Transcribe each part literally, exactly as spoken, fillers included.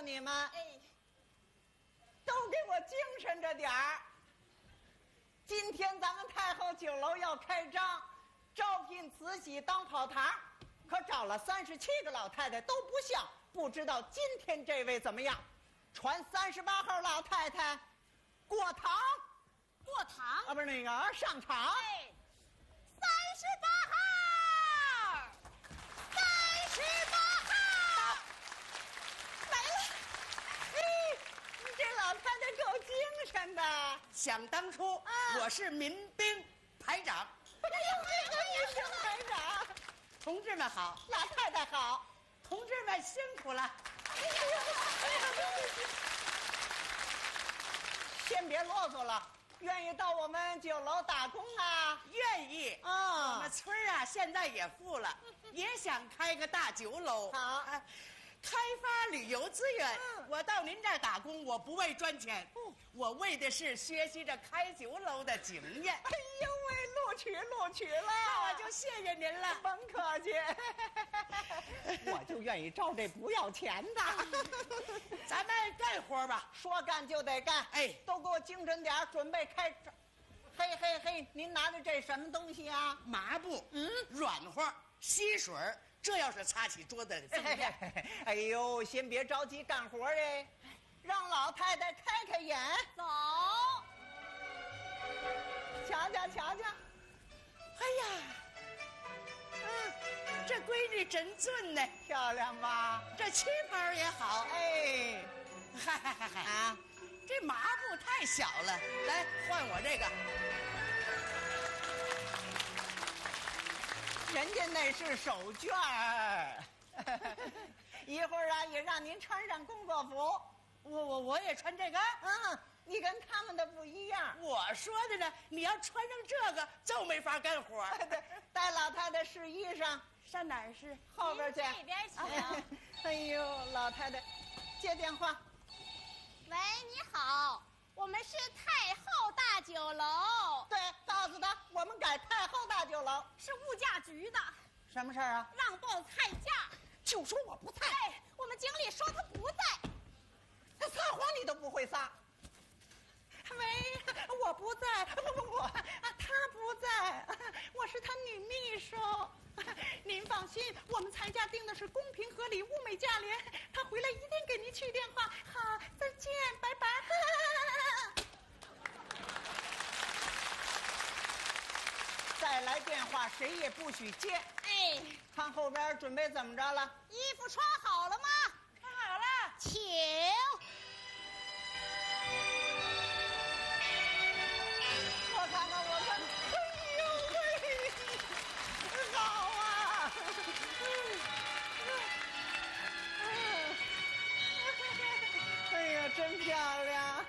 咐你们， 哎， 都给我精神着点儿。今天咱们太后酒楼要开张，招聘慈禧当跑堂，可找了三十七个老太太都不像，不知道今天这位怎么样？传三十八号老太太过堂， 过堂啊，不是那个上场。 哎，三十八号，三十八号来了。哎，你这老太太够精神的。 想当初， 啊我是民兵排长。 哎呦，这个民兵排长， 同志们好， 老太太好。 同志们辛苦了。 哎呀，哎呀，对不起。先别啰嗦了，愿意到我们酒楼打工啊？ 愿意啊我们村儿啊，现在也富了，也想开个大酒楼。 好啊开发旅游资源。 嗯我到您这儿打工，我不为赚钱， 嗯我为的是学习着开酒楼的经验。 哎呦喂，录取录取了， 那我就谢谢您了。 甭客气。我就愿意招这不要钱的。 咱们干活吧。 说干就得干， 哎都给我精神点儿，准备开张。嘿嘿嘿，您拿着这什么东西啊？ 麻布， 嗯软和，吸水儿，这要是擦起桌子得锃亮。 哎呦，先别着急干活哎，让老太太开开眼， 走， 瞧瞧瞧瞧。 哎呀，嗯，这闺女真俊呢， 漂亮吧？ 这旗袍也好。 哎， 嗨嗨嗨嗨啊， 这麻布太小了，来换我这个。 人家那是手绢儿。一会儿啊，也让您穿上工作服。 我我我也穿这个。 嗯，你跟他们的不一样。 我说的呢，你要穿上这个就没法干活。 对，带老太太试衣裳， 上哪儿是？ 后边去。 这边请。 哎呦，老太太，接电话。 喂，你好，我们是太后大酒楼， 对，告诉他我们改太后大酒楼。 是物价局的， 什么事儿啊？ 让报菜价。 就说我不在， 哎，我们经理说他不在。 他撒谎你都不会撒。喂，我不在，不不不，啊，他不在，我是他女秘书。您放心，我们菜价定的是公平合理、物美价廉。他回来一定给您去电话。好，再见，拜拜。再来电话，谁也不许接。 哎， 看后边准备怎么着了？ 衣服穿好了吗？ 穿好了。 请。 我看看，我看，哎呦喂，好啊！哎呀，真漂亮！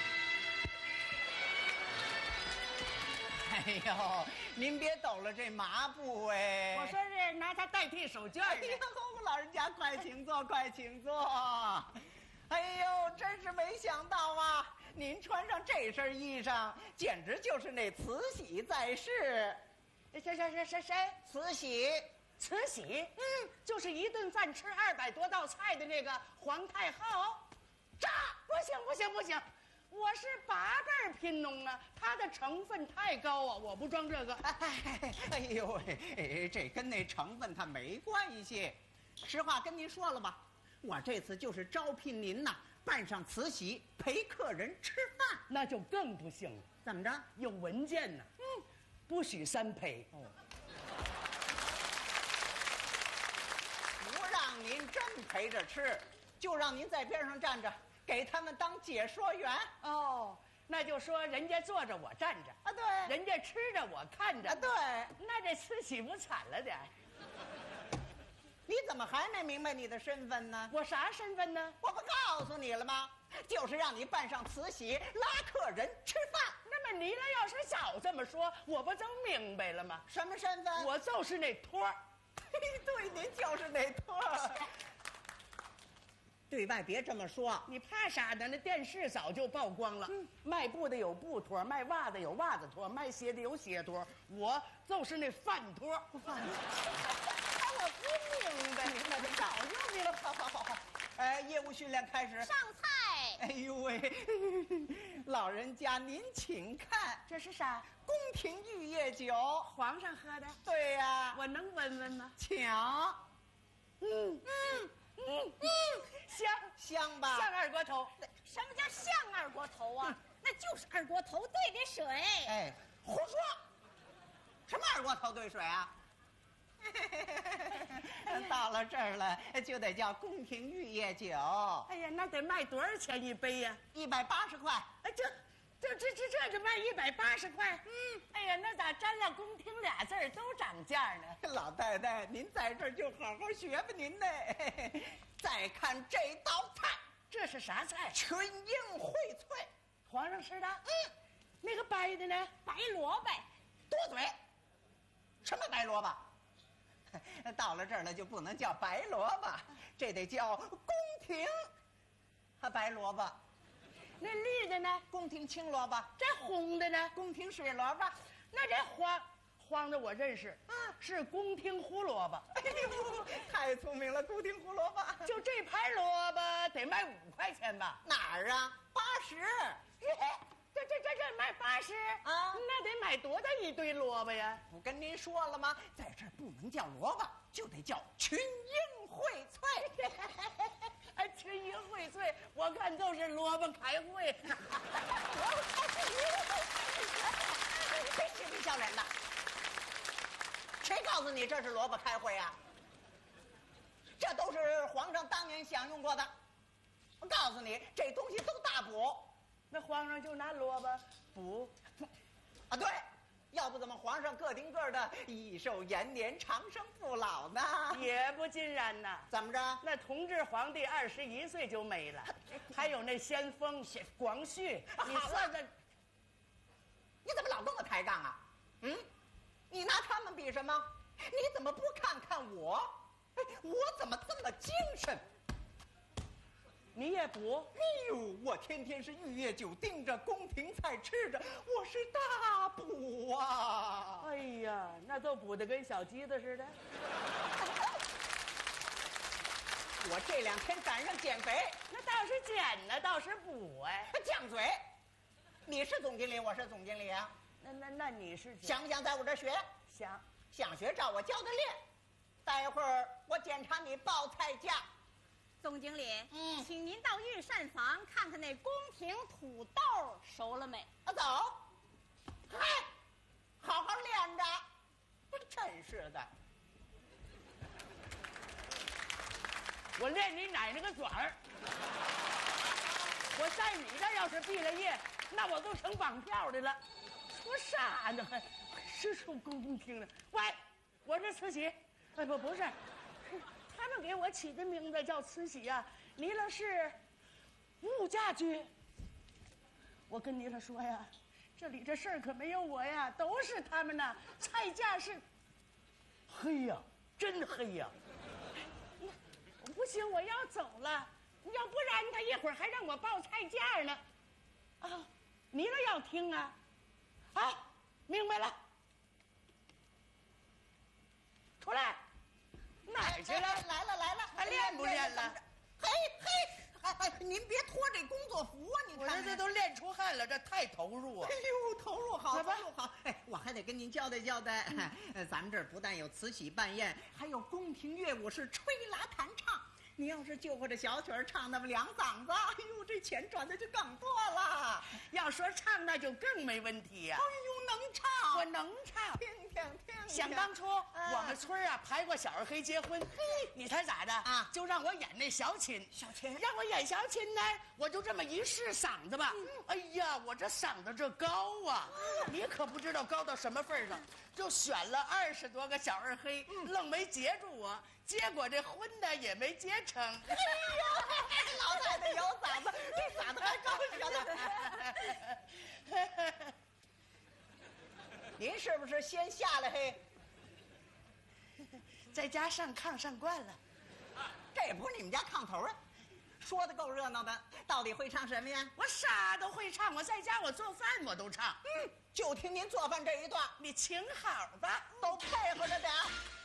哎呦，您别抖了这麻布哎！ 我说是拿它代替手绢的。 哎呦，老人家快请坐，快请坐。哎呦，真是没想到啊！您穿上这身衣裳，简直就是那慈禧在世。 谁谁谁谁谁？ 慈禧， 慈禧，嗯，就是一顿饭吃二百多道菜的那个皇太后。炸！不行不行不行，我是八辈贫农啊，它的成分太高啊，我不装这个。 哎，哎呦喂，这跟那成分它没关系。实话跟您说了吧，我这次就是招聘您呐，扮上慈禧陪客人吃饭。 那就更不行了， 怎么着？ 有文件呢。嗯，不许三陪。 哦，不让您真陪着吃，就让您在边上站着，给他们当解说员。 哦，那就说人家坐着我站着啊，对， 人家吃着我看着啊，对。 那这慈禧不惨了点儿？ 你怎么还没明白你的身份呢？ 我啥身份呢？ 我不告诉你了吗？就是让你扮上慈禧拉客人吃饭。 那么你俩要是早这么说，我不就明白了吗？ 什么身份？ 我就是那托儿。 对，您就是那托儿。对外别这么说， 你怕啥呢？那电视早就曝光了。嗯，卖布的有布托，卖袜子有袜子托，卖鞋的有鞋托，我就是那饭托。 饭托。哎，我不明白，明白，早就明白了。好好好好。 哎，业务训练开始。 上菜。 哎呦喂，老人家您请看， 这是啥？ 宫廷玉液酒， 皇上喝的。 对呀、 我能闻闻吗？ 请。 嗯嗯嗯嗯，香香吧？ 像二锅头。 什么叫像二锅头啊？那就是二锅头兑的水。 哎，胡说！什么二锅头兑水啊？到了这儿了，就得叫宫廷玉液酒。 哎呀，那得卖多少钱一杯呀？ 一百八十块。 哎，这这这这这就卖一百八十块。嗯，哎呀，那咋沾了宫廷俩字儿都涨价呢？ 老太太，您在这儿就好好学吧，您呢。再看这道菜， 这是啥菜？ 群英荟萃。 皇上吃的。嗯，那个白的呢？ 白萝卜。 多嘴。什么白萝卜？到了这儿了就不能叫白萝卜，这得叫宫廷白萝卜。 那绿的呢？ 宫廷青萝卜。 这红的呢？ 宫廷水萝卜。 那这黄黄的我认识，啊，是宫廷胡萝卜。 哎呦，太聪明了，宫廷胡萝卜。 就这盘萝卜得卖五块钱吧？ 哪儿啊？八十。 这这这这卖八十啊？ 那得买多大一堆萝卜呀？ 不跟您说了吗？在这儿不能叫萝卜，就得叫群英荟萃。 哎，群英荟萃，我看都是萝卜开会。 别嬉皮笑脸的，谁告诉你这是萝卜开会啊？这都是皇上当年享用过的。我告诉你，这东西都大补。 那皇上就拿萝卜补啊？对，要不怎么皇上个顶个的益寿延年、长生不老呢？ 也不尽然呐。 怎么着？ 那同治皇帝二十一岁就没了，还有那先锋广旭，你算算， 你怎么老跟我抬杠啊？嗯，你拿他们比什么？你怎么不看看我？哎，我怎么这么精神？ 你也补？ 哎呦，我天天是玉液酒盯着，宫廷菜吃着，我是大补啊！ 哎呀，那都补得跟小鸡子似的。 我这两天赶上减肥， 那倒是减呢，倒是补哎。 犟嘴！你是总经理，我是总经理啊。 那那那你是想不想在我这儿学？ 想。 想学，照我教的练。待会儿我检查你报菜价。 总经理， 嗯， 请您到御膳房看看那宫廷土豆熟了没？ 啊，走。嗨，好好练着。真是的。 我练你奶奶个爪儿！我在你这要是毕了业，那我都成绑票的了。说啥呢？还是说宫廷的？喂，我是慈禧。哎，不不是。他们给我起的名字叫慈禧呀，你那是物价局。我跟你了说呀，这里这事儿可没有我呀，都是他们呐。菜价是黑呀，真黑呀。不行，我要走了，要不然他一会儿还让我报菜价呢。啊，你了要听啊？啊，明白了。出来。哪儿去了？ 来了来了， 还练不练了？ 嘿嘿，哎哎，您别脱这工作服啊！你看， 我这都练出汗了，这太投入啊！ 哎呦，投入好， 投入好。哎，我还得跟您交代交代，嗯、咱们这儿不但有慈禧办宴，还有宫廷乐舞是吹拉弹唱。你要是就会这小曲儿唱那么两嗓子，哎呦，这钱赚的就更多了。 要说唱，那就更没问题呀、 啊。哎呦，能唱， 我能唱。 听听听。 想当初、嗯、我们村啊排过小二黑结婚，嘿，你猜咋的啊？就让我演那小琴， 小琴让我演小琴呢，我就这么一试嗓子吧，嗯、哎呀，我这嗓子这高啊，嗯、你可不知道高到什么份上，就选了二十多个小二黑，嗯、愣没接住我。结果这婚呢也没结成。哎呦，老太太有嗓子，这嗓子还高着呢。您是不是先下来嘿？ 在家上炕上惯了。 这也不是你们家炕头啊，说的够热闹的。到底会唱什么呀？ 我啥都会唱，我在家我做饭我都唱。 嗯，就听您做饭这一段， 你请好吧， 都配合着点。